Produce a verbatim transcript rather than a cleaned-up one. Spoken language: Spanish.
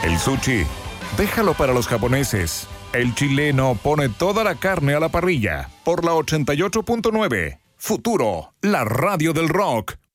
El sushi, déjalo para los japoneses. El chileno pone toda la carne a la parrilla. Por la ochenta y ocho punto nueve. Futuro, la radio del rock.